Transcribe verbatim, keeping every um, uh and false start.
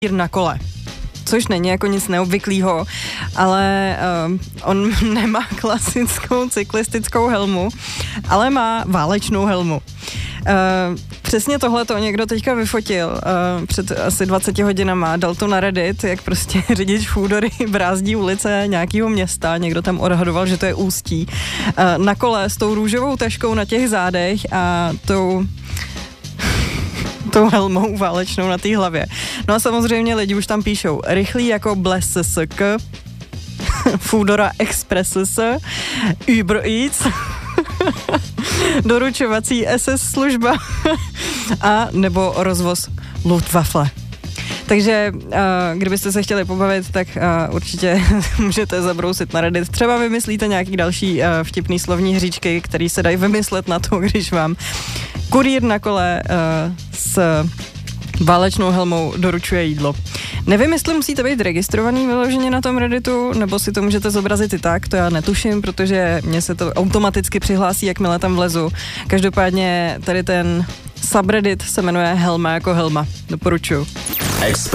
na kole. Což není jako nic neobvyklého, ale uh, on nemá klasickou cyklistickou helmu, ale má válečnou helmu. Uh, přesně tohle to někdo teďka vyfotil uh, před asi dvaceti hodinama, dal to na Reddit, jak prostě řidič Foodory brázdí ulice nějakého města, někdo tam odhadoval, že to je Ústí, uh, na kole s tou růžovou taškou na těch zádech a tou tou helmou válečnou na té hlavě. No a samozřejmě lidi už tam píšou rychlý jako blesk, Foodora Express, Uber Eats, doručovací es es služba a nebo rozvoz Luftwaffe. Takže uh, kdybyste se chtěli pobavit, tak uh, určitě můžete zabrousit na Reddit. Třeba vymyslíte nějaký další uh, vtipný slovní hříčky, který se dají vymyslet na to, když vám kurýr na kole uh, s válečnou helmou doručuje jídlo. Nevím, jestli musíte být registrovaný vyloženě na tom Redditu, nebo si to můžete zobrazit i tak, to já netuším, protože mně se to automaticky přihlásí, jakmile tam vlezu. Každopádně tady ten subreddit se jmenuje Helma jako helma. Doporučuju.